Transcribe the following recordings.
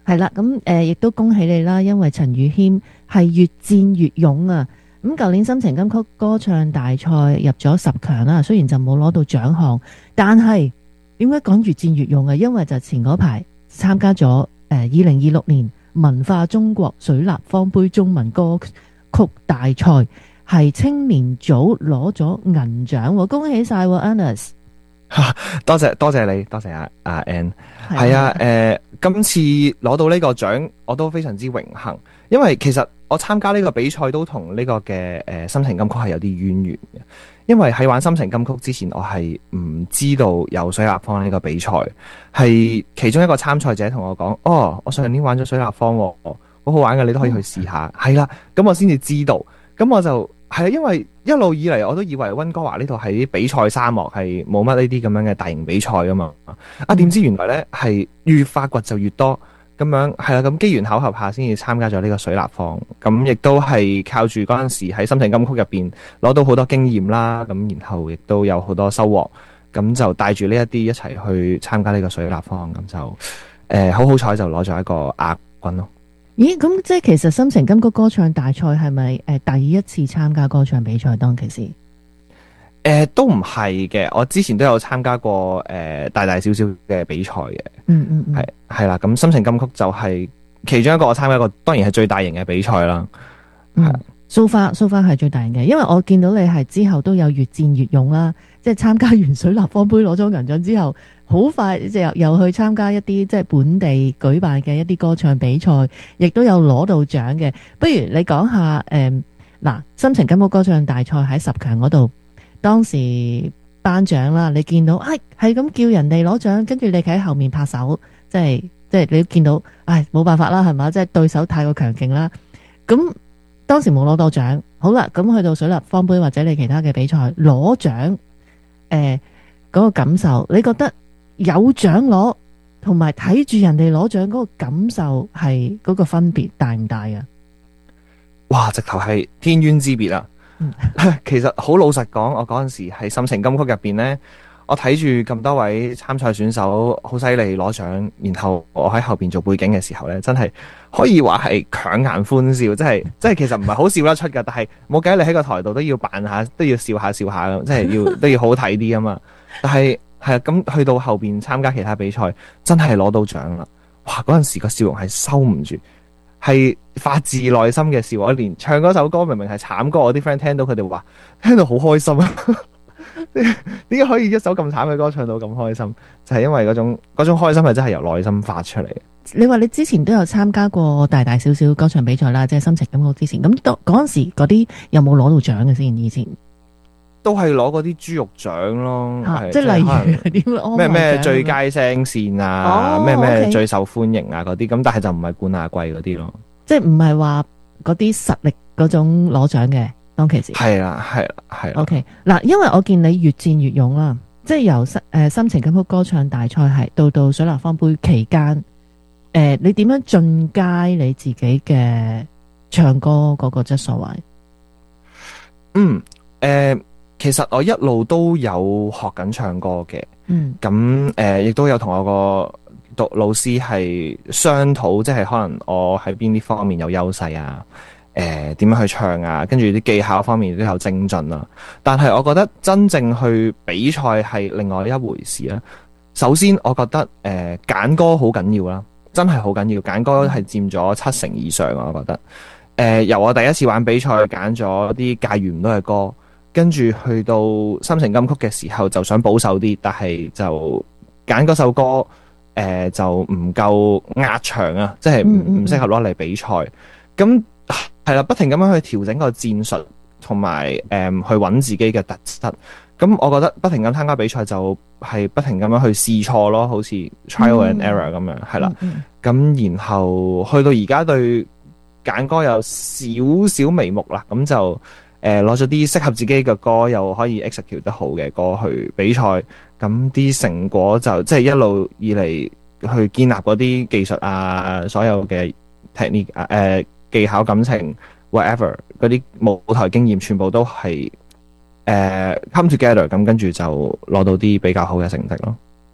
係啦，咁亦都恭喜你啦，因為陳宇謙係越戰越勇啊！咁舊年心情金曲歌唱大賽入咗10強啦，雖然就冇攞到獎項，但係點解講越戰越勇啊？因為就前嗰排參加咗2026年文化中國水立方杯中文歌曲大賽，係青年組攞咗銀獎喎，恭喜晒喎 Ernest！ 多謝你，多謝阿 Ann。係啊，今次攞到呢個獎，我都非常之榮幸，因為其實我參加呢個比賽都同呢個嘅心情金曲係有啲淵源嘅。因為喺玩心情金曲之前，我係唔知道有水立方呢個比賽，係其中一個參賽者同我講：哦，我上年玩咗水立方喎，好好玩嘅，你都可以去試下。係啦，咁我先至知道，咁我就係啊，因為一路以嚟我都以為溫哥華呢度係啲比賽沙漠，係冇乜呢啲咁樣嘅大型比賽噶嘛。點知原來呢係越發掘就越多。咁樣係啦，咁機緣巧合下先至參加咗呢個水立方，咁亦都係靠住嗰陣時喺心情金曲入邊攞到好多經驗啦，咁然後亦都有好多收穫，咁就帶住呢一啲一齊去參加呢個水立方，咁就好彩就攞咗一個亞軍咯。 咦，咁即係其實心情金曲歌唱大賽係咪第一次參加歌唱比賽當其時？ 都唔係嘅，我之前都有參加過大大小小嘅比賽嘅。係啦，咁心情金曲就係其中一個我參加過，當然係最大型嘅比賽啦。 So far 係最大型嘅，因為我見到你係之後都有越戰越勇啦，即係參加完水立方杯攞咗銀獎之後，好快即係又去參加一啲即係本地舉辦嘅一啲歌唱比賽，亦都有攞到獎嘅。不如你講下心情金曲歌唱大賽喺10強嗰度。當時頒獎啦，你見到係咁叫人哋攞獎，跟住你企喺後面拍手，即係你見到，冇辦法啦，係嘛？即係對手太過強勁啦。咁當時冇攞到獎，好啦，咁去到水立方杯或者你其他嘅比賽攞獎，嗰個感受，你覺得有獎攞同埋睇住人哋攞獎嗰個感受係嗰個分別大唔大啊？ 哇！直頭係天淵之別啊！其實好老實講，我嗰陣時喺心情金曲入邊呢，我睇住咁多位參賽選手好犀利攞獎，然後我喺後邊做背景嘅時候呢，真係可以話係強顏歡笑，即係其實唔係好笑得出噶，但係冇計，你喺個台度都要扮下，都要笑下笑下，即係都要好睇啲啊嘛。但係啊，咁去到後邊參加其他比賽，真係攞到獎啦！哇，嗰陣時個笑容係收唔住。係發自內心嘅笑，我連唱嗰首歌明明係慘歌，我啲 friend 聽到佢哋話聽到好開心啊！點解可以一首咁慘嘅歌唱到咁開心？就係因為嗰種開心係真係由內心發出嚟。 你話你之前都有參加過大大小小歌唱比賽啦，即係心情金曲之前，咁嗰陣時嗰啲有冇攞到獎嘅先？以前都係攞嗰啲豬肉獎咯， 即係例如點咩最佳聲線啊，咩最受歡迎啊嗰啲，咁但係就唔係冠亞季嗰啲咯，即係唔係話嗰啲實力嗰種攞獎嘅當其時。 係啦。 OK 嗱，因為我見你越戰越勇啦，即係由心情金曲歌唱大賽係到水立方杯期間，你點樣進階你自己嘅唱歌嗰個質素啊？ 其實我一路都有學緊唱歌嘅，咁亦都有同我個老師係商討，即係可能我喺邊啲方面有優勢啊，點樣去唱啊，跟住啲技巧方面都有精進啊。但係我覺得真正去比賽係另外一回事啊。首先，我覺得揀歌好緊要啦，真係好緊要，揀歌係佔咗70%以上啊。我覺得由我第一次玩比賽揀咗啲駕馭唔到嘅歌。跟住去到心情金曲嘅時候，就想保守啲，但係就揀嗰首歌，就唔夠壓場啊，即係唔適合攞嚟比賽。咁係啦，不停咁樣去調整個戰術，同埋去揾自己嘅特質。咁我覺得不停咁參加比賽就係不停咁樣去試錯咯，好似 trial and error 咁樣，係啦。咁然後去到而家對揀歌有少少眉目啦，咁就攞咗啲適合自己嘅歌，又可以 execute 得好嘅歌去比賽，咁啲成果就即係一路以嚟去建立嗰啲技術啊，所有嘅 technique 技巧、感情 whatever 嗰啲舞台經驗，全部都係come together，咁跟住就攞到啲比較好嘅成績咯。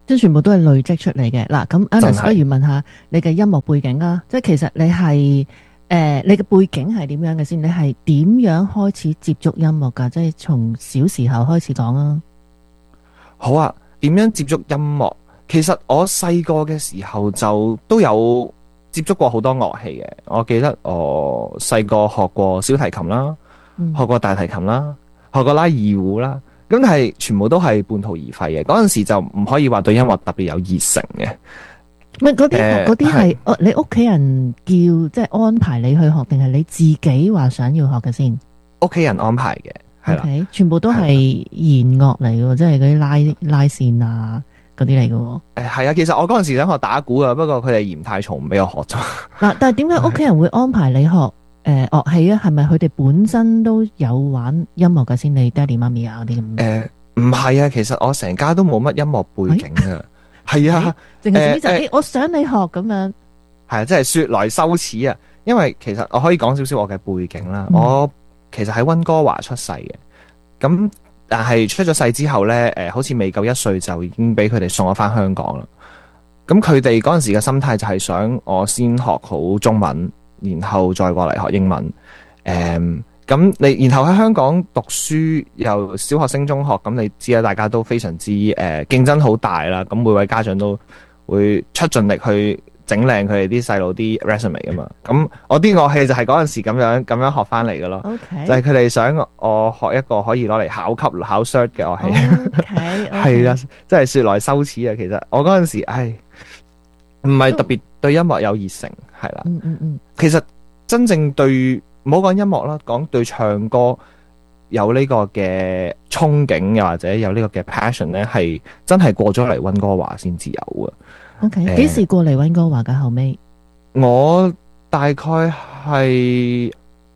即係全部都係累積出嚟嘅。嗱，咁 Ernest 不如問下你嘅音樂背景啊，即係其實你係你嘅背景係點樣嘅先？你係點樣開始接觸音樂噶？即係從小時候開始講啊。 好啊，點樣接觸音樂？其實我細個嘅時候就都有接觸過好多樂器嘅。我記得我細個學過小提琴啦，學過大提琴啦，學過拉二胡啦。咁但係全部都係半途而廢嘅。嗰陣時就唔可以話對音樂特別有熱誠嘅。 唔係嗰啲係你屋企人叫即係安排你去學，定係你自己話想要學嘅先？ 屋企人安排嘅，係啦。 Okay，全部都係弦樂嚟嘅，即係嗰啲拉線啊嗰啲嚟嘅。 係啊，其實我嗰陣時想學打鼓啊，不過佢哋嫌太重，唔俾我學咗。 嗱，但係點解屋企人會安排你學樂器啊？係咪佢哋本身都有玩音樂嘅先？你爹哋媽咪啊嗰啲咁？ 唔係啊，其實我成家都冇乜音樂背景啊。係啊， 淨係就我想你學咁樣。 係啊，即係說來羞恥啊！因為其實我可以講少少我嘅背景啦。我其實喺溫哥華出世嘅，咁但係出咗世之後咧，好似未夠1歲就已經俾佢哋送咗翻香港啦。咁佢哋嗰陣時嘅心態就係想我先學好中文，然後再過嚟學英文。咁你然後喺香港讀書，由小學升中學，咁你知啦，大家都非常之競爭好大啦。咁每位家長都會出盡力去整靚佢哋啲細路啲 resume 噶嘛。咁我啲樂器就係嗰陣時咁樣學翻嚟嘅咯。 Okay。 就係佢哋想我學一個可以攞嚟考級考 cert 嘅樂器。係啦，真係說來羞恥啊！其實我嗰陣時，唔係特別對音樂有熱誠，係啦。其實真正對。唔好講音樂啦，講對唱歌有呢個嘅憧憬，又或者有呢個嘅 passion 咧，係真係過咗嚟溫哥華先至有嘅。 OK，幾時過嚟溫哥華嘅後尾？我大概係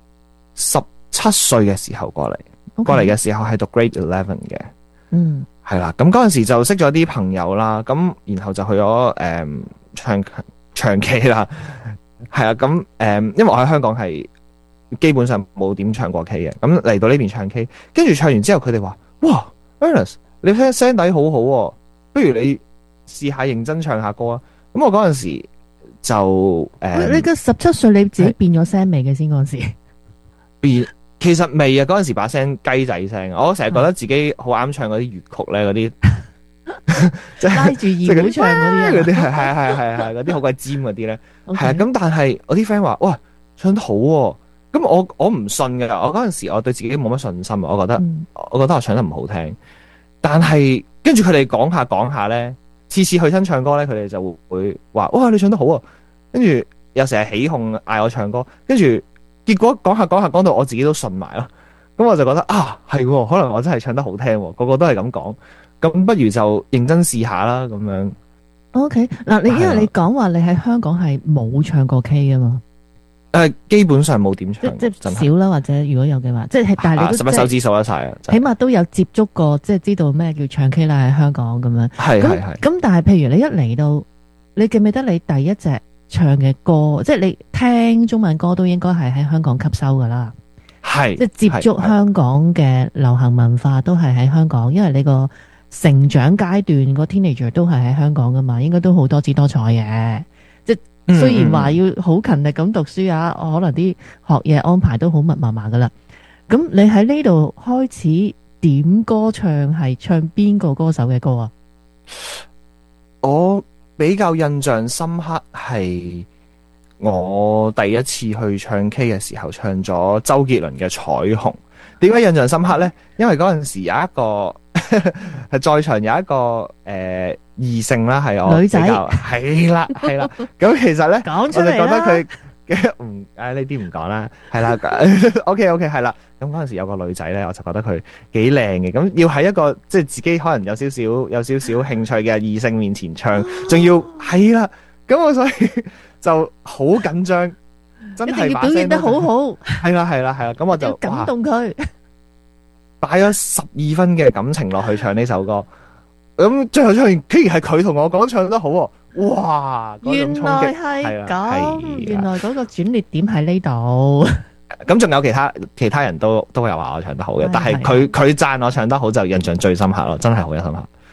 17歲嘅時候過嚟，過嚟嘅時候係讀 Grade 11嘅。係啦，咁嗰陣時就識咗啲朋友啦，咁然後就去咗唱 K 啦。係啊，咁因為我喺香港係基本上冇點唱過 K 嘅，咁嚟到呢邊唱 K， 跟住唱完之後佢哋話：哇 Ernest 你聲底好好喎，不如你試下認真唱下歌啊！咁我嗰陣時就你嘅17歲你自己變咗聲未嘅先嗰陣時？ 變，其實未啊！嗰陣時把聲雞仔聲，我成日覺得自己好啱唱嗰啲粵曲咧，嗰啲即係拉住二胡唱嗰啲係嗰啲好鬼尖嗰啲咧，係啊！咁但係我啲 friend 話：哇唱得好喎！咁我唔信㗎，我嗰陣時我對自己冇乜信心，我覺得我唱得唔好聽。但係跟住佢哋講下咧，次次去親唱歌咧，佢哋就會話：哇你唱得好啊！跟住又成日起哄嗌我唱歌，跟住結果講下講到我自己都信埋咯。咁我就覺得係，可能我真係唱得好聽，個個都係咁講。咁不如就認真試下啦，咁樣。OK， 嗱，因為你講話你喺香港係冇唱過 K 㗎嘛？ 基本上冇點唱， 即係少啦，或者如果有嘅話，即係但係你都 11手指數得晒啊！ 起碼都有接觸過，即係知道咩叫唱 K 啦，喺香港咁樣。係。咁但係譬如你一嚟到，你記唔記得你第一隻唱嘅歌？即係你聽中文歌都應該係喺香港吸收噶啦。係。即係接觸香港嘅流行文化都係喺香港，因為你個成長階段個 teenager 都係喺香港噶嘛，應該都好多姿多彩嘅。雖然話要好勤力咁讀書啊，可能啲學嘢安排都好密麻麻噶啦。咁你喺呢度開始點歌唱，係唱邊個歌手嘅歌啊？ 我比較印象深刻係我第一次去唱 K 嘅時候，唱咗周杰倫嘅《彩虹》。點解印象深刻呢？因為嗰陣時有一個係在場有一個異性啦，係我女仔，係啦。咁其實咧，我就覺得佢呢啲唔講啦，係啦。OK 係啦。咁嗰陣時有個女仔咧，我就覺得佢幾靚嘅。咁要喺一個即係自己可能有少少興趣嘅異性面前唱，仲要係啦。咁我所以就好緊張，真係表現得好好。係啦。咁我就感動佢，擺咗12分嘅感情落去唱呢首歌。咁最後唱完，竟然係佢同我講唱得好喎！哇，原來係咁，原來嗰個轉捩點喺呢度。咁仲有其他人都有話我唱得好嘅，但係佢讚我唱得好就印象最深刻咯，真係好深刻。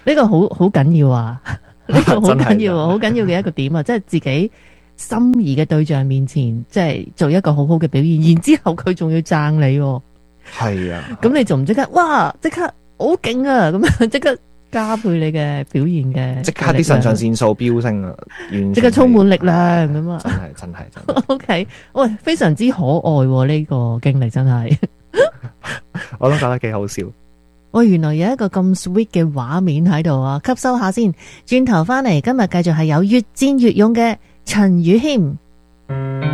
呢個好緊要啊！呢個好緊要啊，好緊要嘅一個點啊，即係自己心儀嘅對象面前，即係做一個好好嘅表現，然之後佢仲要讚你， 係啊， 咁你仲唔即刻哇，即刻好勁啊，咁樣即刻加倍你嘅表現嘅， 即刻啲腎上腺素飆升啊， 即刻充滿力量咁啊！ 真係 OK， 喂，非常之可愛呢個經歷真係， 我都覺得幾好笑。 喂，原來有一個咁 sweet 嘅畫面喺度啊，吸收下先。轉頭翻嚟，今日繼續係有越戰越勇嘅陳宇謙。